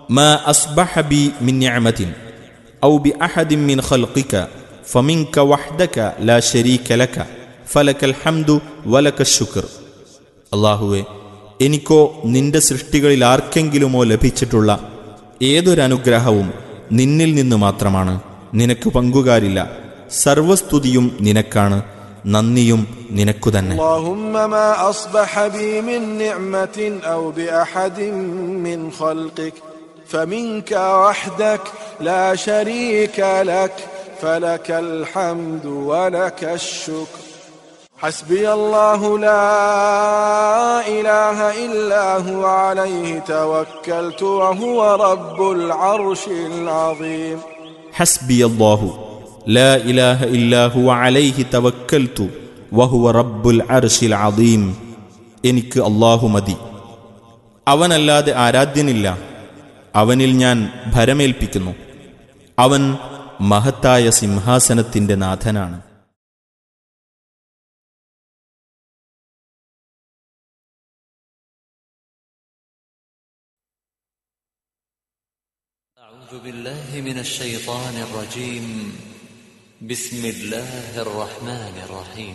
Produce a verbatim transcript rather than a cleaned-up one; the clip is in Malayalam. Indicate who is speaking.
Speaker 1: മാ അസ്ബഹ ബി മിൻ നിഅമതിൻ ഔ ബി അഹദിൻ മിൻ ഖൽഖിക ഫമിൻക വഹ്ദക ലാ ശരീക ലക ഫലകൽ ഹംദു വലക ശുക്ർ. അല്ലാഹുവേ, എനിക്കോ നിന്റെ സൃഷ്ടികളിൽ ആർക്കെങ്കിലുമോ ലഭിച്ചിട്ടുള്ള ഏതൊരനുഗ്രഹവും നിന്നിൽ നിന്ന് മാത്രമാണ്. നിനക്ക് പങ്കുകാരില്ല. സർവസ്തുതിയും നിനക്കാണ്, നന്ദിയും നിനക്കു തന്നെ.
Speaker 2: اللهم ما أصبح بي من نعمة أو بأحد من خلقك فمنك وحدك لا شريك لك فلك الحمد ولك الشكر. حسبي الله لا إله إلا هو عليه توكلت وهو رب العرش العظيم.
Speaker 1: حسبي الله لا إله إلا هو عليه توكلت وهو رب العرش العظيم. എനിക്ക് അല്ലാഹു മതി, അവനല്ലാതെ ആരാധ്യനില്ല. അവനിൽ ഞാൻ ഭരമേൽപ്പിക്കുന്നു. അവൻ മഹത്തായ സിംഹാസനത്തിന്റെ നാഥനാണ്.
Speaker 3: أعوذ بالله من الشيطان الرجيم. بسم الله الرحمن الرحيم.